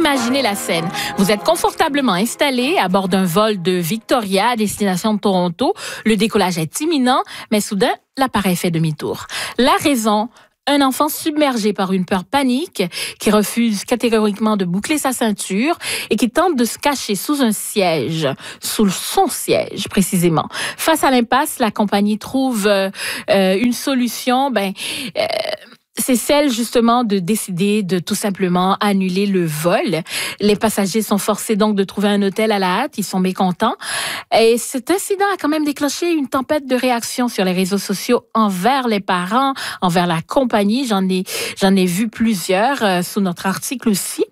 Imaginez la scène. Vous êtes confortablement installé à bord d'un vol de Victoria à destination de Toronto. Le décollage est imminent, mais soudain, l'appareil fait demi-tour. La raison? Un enfant submergé par une peur panique qui refuse catégoriquement de boucler sa ceinture et qui tente de se cacher sous un siège, sous son siège précisément. Face à l'impasse, la compagnie trouve une solution. C'est celle justement de décider de tout simplement annuler le vol. Les passagers sont forcés donc de trouver un hôtel à la hâte. Ils sont mécontents. Et cet incident a quand même déclenché une tempête de réactions sur les réseaux sociaux envers les parents, envers la compagnie. J'en ai vu plusieurs sous notre article aussi.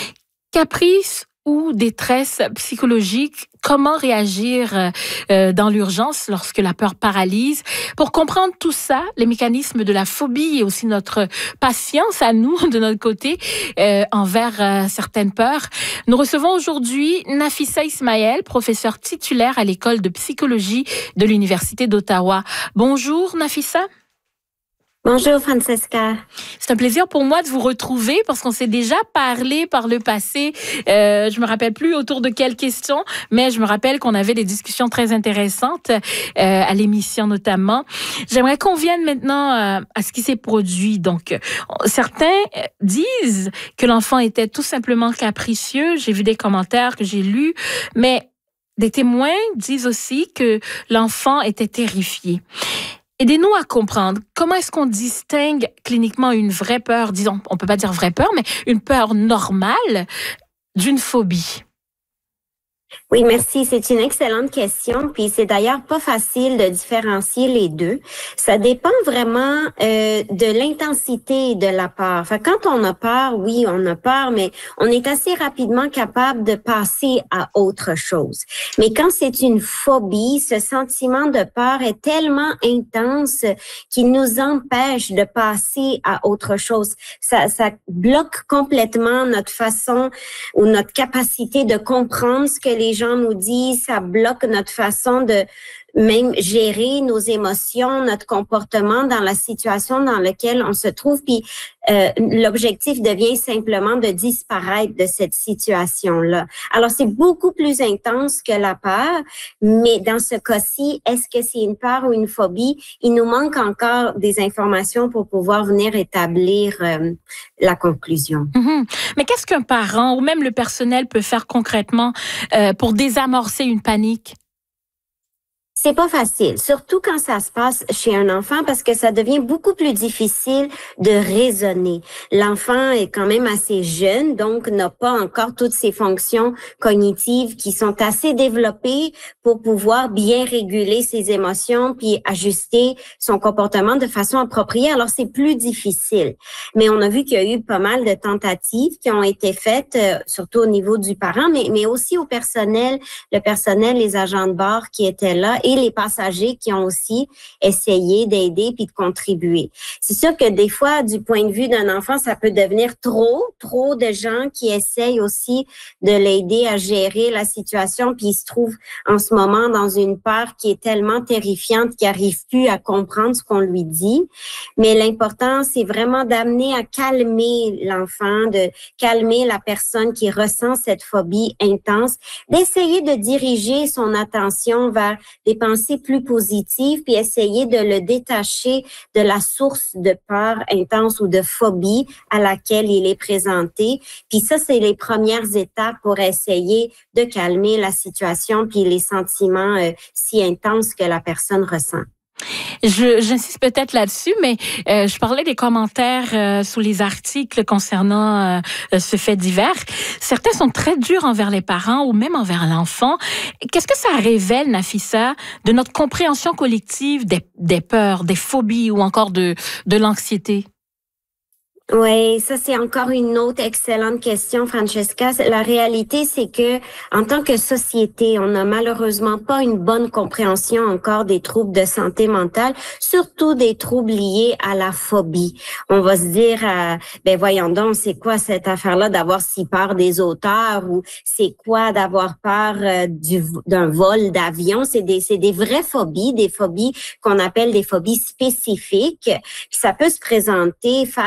Caprice ou détresse psychologique, comment réagir dans l'urgence lorsque la peur paralyse. Pour comprendre tout ça, les mécanismes de la phobie et aussi notre patience à nous, de notre côté, envers certaines peurs. Nous recevons aujourd'hui Nafissa Ismaël, professeure titulaire à l'École de psychologie de l'Université d'Ottawa. Bonjour Nafissa. Bonjour Francesca. C'est un plaisir pour moi de vous retrouver parce qu'on s'est déjà parlé par le passé. Je me rappelle plus autour de quelles questions, mais je me rappelle qu'on avait des discussions très intéressantes à l'émission notamment. J'aimerais qu'on vienne maintenant à ce qui s'est produit. Donc, certains disent que l'enfant était tout simplement capricieux. J'ai vu des commentaires que j'ai lus, mais des témoins disent aussi que l'enfant était terrifié. Aidez-nous à comprendre comment est-ce qu'on distingue cliniquement une vraie peur, disons, on peut pas dire vraie peur, mais une peur normale d'une phobie. Oui, merci. C'est une excellente question. Puis c'est d'ailleurs pas facile de différencier les deux. Ça dépend vraiment de l'intensité de la peur. Enfin, quand on a peur, oui, on a peur, mais on est assez rapidement capable de passer à autre chose. Mais quand c'est une phobie, ce sentiment de peur est tellement intense qu'il nous empêche de passer à autre chose. Ça bloque complètement notre façon ou notre capacité de comprendre ce que les gens nous disent, ça bloque notre façon de même gérer nos émotions, notre comportement dans la situation dans laquelle on se trouve. Puis l'objectif devient simplement de disparaître de cette situation-là. Alors, c'est beaucoup plus intense que la peur, mais dans ce cas-ci, est-ce que c'est une peur ou une phobie? Il nous manque encore des informations pour pouvoir venir établir la conclusion. Mais qu'est-ce qu'un parent ou même le personnel peut faire concrètement pour désamorcer une panique? C'est pas facile, surtout quand ça se passe chez un enfant parce que ça devient beaucoup plus difficile de raisonner. L'enfant est quand même assez jeune, donc n'a pas encore toutes ses fonctions cognitives qui sont assez développées pour pouvoir bien réguler ses émotions puis ajuster son comportement de façon appropriée. Alors, c'est plus difficile. Mais on a vu qu'il y a eu pas mal de tentatives qui ont été faites, surtout au niveau du parent, mais aussi au personnel, le personnel, les agents de bord qui étaient là et les passagers qui ont aussi essayé d'aider puis de contribuer. C'est sûr que des fois, du point de vue d'un enfant, ça peut devenir trop de gens qui essayent aussi de l'aider à gérer la situation puis il se trouve en ce moment dans une peur qui est tellement terrifiante qu'il n'arrive plus à comprendre ce qu'on lui dit. Mais l'important, c'est vraiment d'amener à calmer l'enfant, de calmer la personne qui ressent cette phobie intense, d'essayer de diriger son attention vers des pensées plus positives, puis essayer de le détacher de la source de peur intense ou de phobie à laquelle il est présenté. Puis ça, c'est les premières étapes pour essayer de calmer la situation puis les sentiments si intenses que la personne ressent. J'insiste peut-être là-dessus, mais je parlais des commentaires sous les articles concernant ce fait divers. Certains sont très durs envers les parents ou même envers l'enfant. Qu'est-ce que ça révèle, Nafissa, de notre compréhension collective des peurs, des phobies ou encore de l'anxiété? Oui, ça c'est encore une autre excellente question, Francesca. La réalité, c'est que en tant que société, on n'a malheureusement pas une bonne compréhension encore des troubles de santé mentale, surtout des troubles liés à la phobie. On va se dire, voyons donc, c'est quoi cette affaire-là d'avoir si peur des auteurs ou c'est quoi d'avoir peur d'un vol d'avion? C'est des vraies phobies, des phobies qu'on appelle des phobies spécifiques. Puis ça peut se présenter face à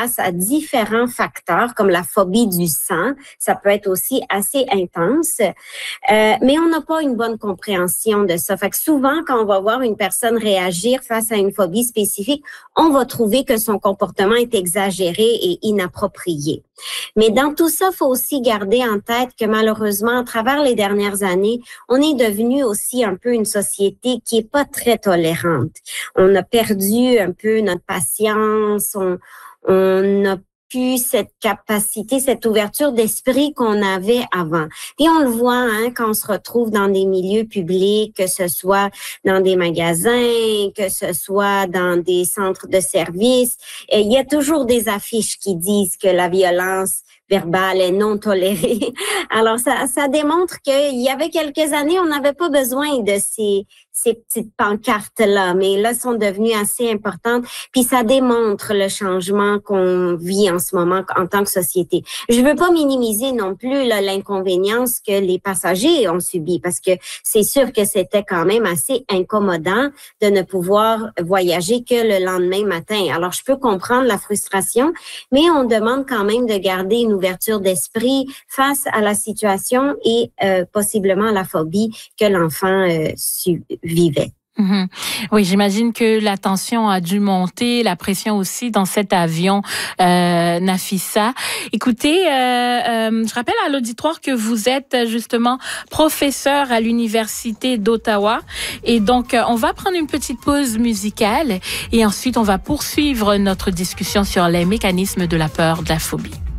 différents facteurs, comme la phobie du sang. Ça peut être aussi assez intense, mais on n'a pas une bonne compréhension de ça. Fait que souvent, quand on va voir une personne réagir face à une phobie spécifique, on va trouver que son comportement est exagéré et inapproprié. Mais dans tout ça, il faut aussi garder en tête que malheureusement, à travers les dernières années, on est devenu aussi un peu une société qui est pas très tolérante. On a perdu un peu notre patience, on n'a plus cette capacité, cette ouverture d'esprit qu'on avait avant. Et on le voit quand on se retrouve dans des milieux publics, que ce soit dans des magasins, que ce soit dans des centres de services. Et il y a toujours des affiches qui disent que la violence verbale est non tolérée. Alors, ça démontre qu'il y avait quelques années, on n'avait pas besoin de ces petites pancartes-là, mais là, sont devenues assez importantes. Puis ça démontre le changement qu'on vit en ce moment en tant que société. Je veux pas minimiser non plus l'inconvénience que les passagers ont subi, parce que c'est sûr que c'était quand même assez incommodant de ne pouvoir voyager que le lendemain matin. Alors, je peux comprendre la frustration, mais on demande quand même de garder une ouverture d'esprit face à la situation et possiblement la phobie que l'enfant vivait. Mm-hmm. Oui, j'imagine que la tension a dû monter, la pression aussi dans cet avion, Nafissa. Écoutez, je rappelle à l'auditoire que vous êtes justement professeur à l'Université d'Ottawa. Et donc, on va prendre une petite pause musicale et ensuite, on va poursuivre notre discussion sur les mécanismes de la peur, de la phobie.